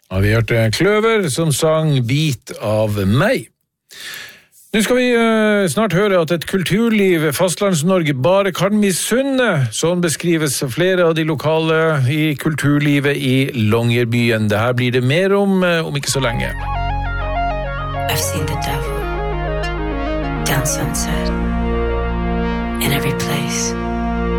Ja, vi hørte Kløver som sang Bit av meg. Nå skal vi snart høre at et kulturliv Fastlands-Norge bare kan misunne. Sånn beskrives flere av de lokale i kulturlivet i Longyearbyen. Det her blir det mer om ikke så lenge. I've seen the devil down Sunset in every place.